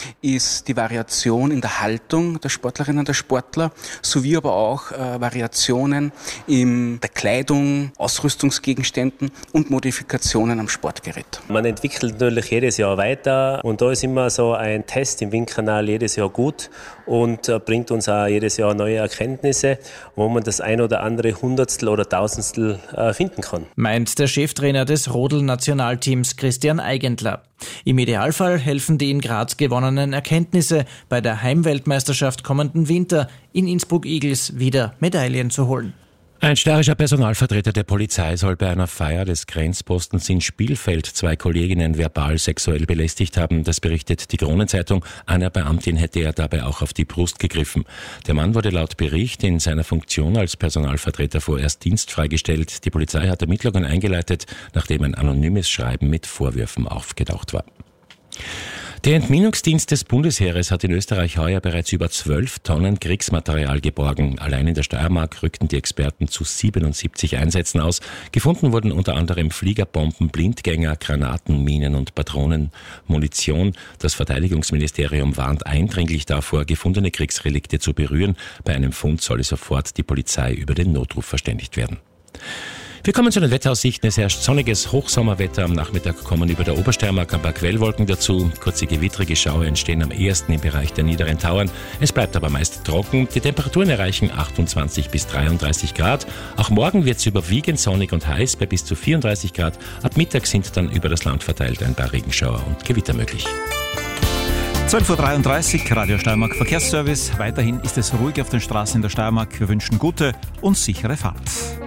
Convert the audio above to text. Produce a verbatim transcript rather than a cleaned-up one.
ist die Variation in der Haltung der Sportlerinnen und der Sportler, sowie aber auch äh, Variationen in der Kleidung, Ausrüstungsgegenständen und Modifikationen am Sportgerät. Man entwickelt natürlich jedes Jahr weiter und da ist immer so ein Test im Windkanal jedes Jahr gut und äh, bringt uns auch jedes Jahr neue Erkenntnisse, wo man das ein oder andere Hundertstel oder Tausendstel äh, finden kann. Meint der Cheftrainer des Rodel-Nationalteams Christian Eigentler. Im Idealfall helfen die in Graz gewonnenen Erkenntnisse bei der Heimweltmeisterschaft kommenden Winter in Innsbruck Eagles wieder Medaillen zu holen. Ein steirischer Personalvertreter der Polizei soll bei einer Feier des Grenzpostens in Spielfeld zwei Kolleginnen verbal sexuell belästigt haben. Das berichtet die Kronenzeitung. Einer Beamtin hätte er dabei auch auf die Brust gegriffen. Der Mann wurde laut Bericht in seiner Funktion als Personalvertreter vorerst dienstfrei gestellt. Die Polizei hat Ermittlungen eingeleitet, nachdem ein anonymes Schreiben mit Vorwürfen aufgetaucht war. Der Entminungsdienst des Bundesheeres hat in Österreich heuer bereits über zwölf Tonnen Kriegsmaterial geborgen. Allein in der Steiermark rückten die Experten zu siebenundsiebzig Einsätzen aus. Gefunden wurden unter anderem Fliegerbomben, Blindgänger, Granaten, Minen und Patronen, Munition. Das Verteidigungsministerium warnt eindringlich davor, gefundene Kriegsrelikte zu berühren. Bei einem Fund solle sofort die Polizei über den Notruf verständigt werden. Wir kommen zu den Wetteraussichten. Es herrscht sonniges Hochsommerwetter. Am Nachmittag kommen über der Obersteiermark ein paar Quellwolken dazu. Kurze gewittrige Schauer entstehen am ehesten im Bereich der niederen Tauern. Es bleibt aber meist trocken. Die Temperaturen erreichen achtundzwanzig bis dreiunddreißig Grad. Auch morgen wird es überwiegend sonnig und heiß bei bis zu vierunddreißig Grad. Ab Mittag sind dann über das Land verteilt ein paar Regenschauer und Gewitter möglich. zwölf Uhr dreiunddreißig, Radio Steiermark Verkehrsservice. Weiterhin ist es ruhig auf den Straßen in der Steiermark. Wir wünschen gute und sichere Fahrt.